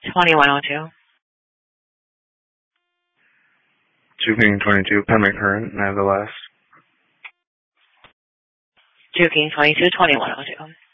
2102. Juking 22, Pembroke Current, and I have the last. Juking 22, 2102.